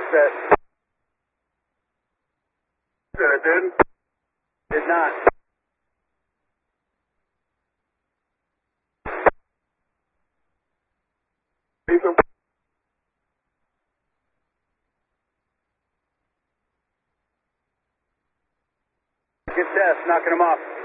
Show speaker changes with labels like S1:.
S1: set.
S2: Said it did?
S1: Did not.
S2: Ethan?
S1: Good test, knocking him off.